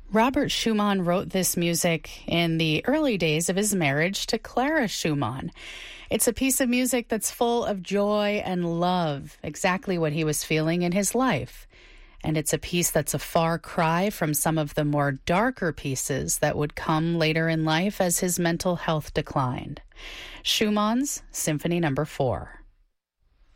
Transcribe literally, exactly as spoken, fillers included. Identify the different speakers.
Speaker 1: Robert Schumann wrote this music in the early days of his marriage to Clara Schumann. It's a piece of music that's full of joy and love, exactly what he was feeling in his life. And it's a piece that's a far cry from some of the more darker pieces that would come later in life as his mental health declined. Schumann's Symphony Number Four.